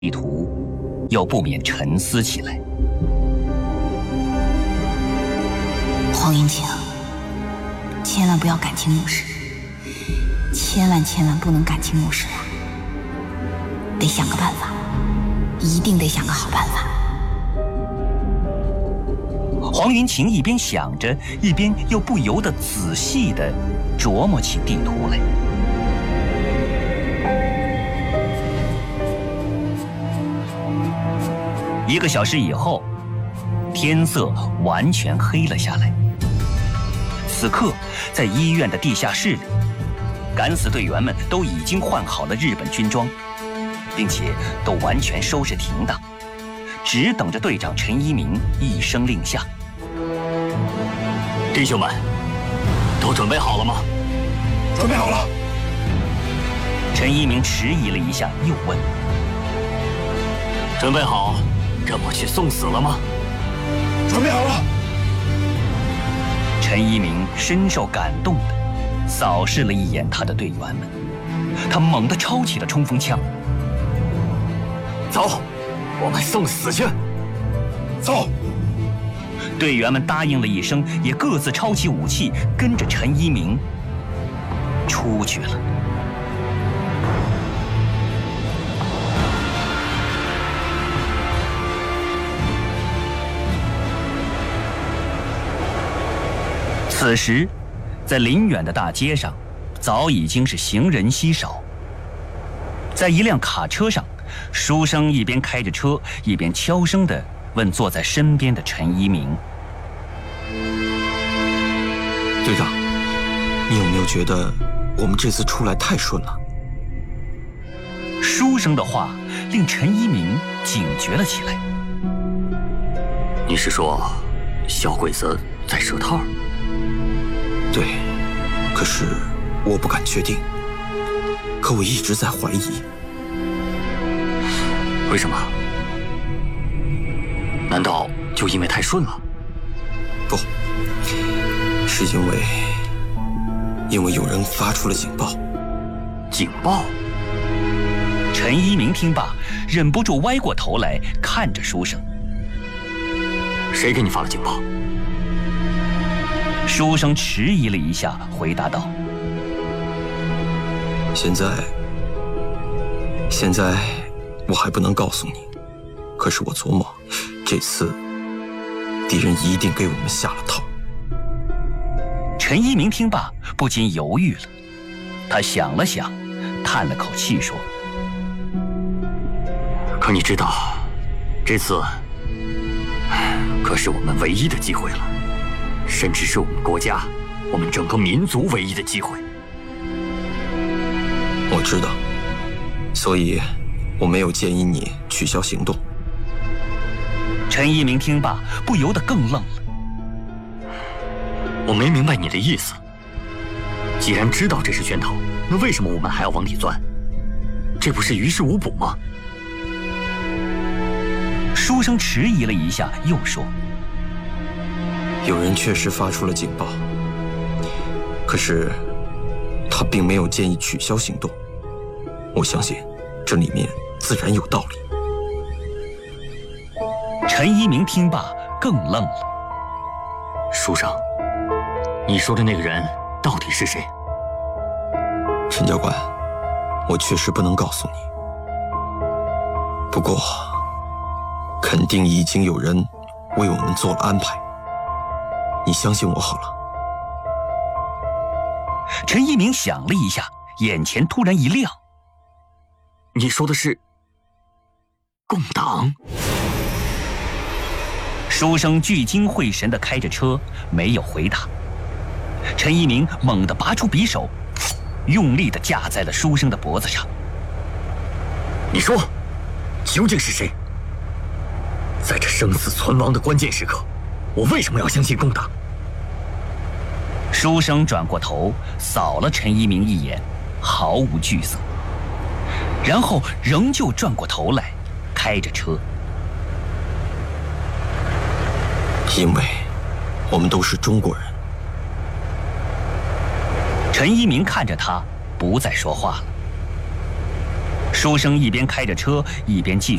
地图，又不免沉思起来。 黄云晴，千万不要感情用事，千万不能感情用事啊！得想个办法，一定得想个好办法。 黄云晴一边想着，一边又不由得仔细地琢磨起地图来。1个小时以后，天色完全黑了下来。此刻，在医院的地下室里，敢死队员们都已经换好了日本军装，并且都完全收拾停当，只等着队长陈一鸣一声令下。 弟兄们，都准备好了吗？ 准备好了。 陈一鸣迟疑了一下，又问： 准备好跟我去送死了吗？ 准备好了。 陈一鸣深受感动地扫视了一眼他的队员们，他猛地抄起了冲锋枪。 走，我们送死去。 走。 队员们答应了一声，也各自抄起武器，跟着陈一鸣出去了。此时，在临远的大街上，早已经是行人稀少。在一辆卡车上，书生一边开着车，一边悄声地问坐在身边的陈一鸣：“ 队长，你有没有觉得我们这次出来太顺了？” 书生的话令陈一鸣警觉了起来。 你是说，小鬼子在设套？ 对，可是我不敢确定。可我一直在怀疑。 为什么？难道就因为太顺了？ 不，是因为有人发出了警报。 警报？ 陈一鸣听罢，忍不住歪过头来看着书生。 谁给你发了警报？ 书生迟疑了一下，回答道：“ 现在我还不能告诉你，可是我琢磨，这次敌人一定给我们下了套。” 陈一鸣听罢，不禁犹豫了。他想了想，叹了口气说：“ 可你知道，这次可是我们唯一的机会了。甚至是我们国家、我们整个民族唯一的机会。” 我知道，所以我没有建议你取消行动。 陈一鸣听罢，不由得更愣了。 我没明白你的意思。既然知道这是圈套，那为什么我们还要往里钻？这不是于事无补吗？ 书生迟疑了一下，又说：“ 有人确实发出了警报，可是他并没有建议取消行动。我相信这里面自然有道理。” 陈一鸣听罢更愣了。 书生，你说的那个人到底是谁？ 陈教官，我确实不能告诉你，不过肯定已经有人为我们做了安排。你相信我好了。 陈一鸣想了一下，眼前突然一亮。 你说的是共党？ 书生聚精会神地开着车，没有回答。陈一鸣猛地拔出匕首，用力地架在了书生的脖子上。 你说，究竟是谁？在这生死存亡的关键时刻，我为什么要相信共党？ 书生转过头，扫了陈一鸣一眼，毫无惧色，然后仍旧转过头来，开着车。 因为我们都是中国人。 陈一鸣看着他，不再说话了。 书生一边开着车，一边继续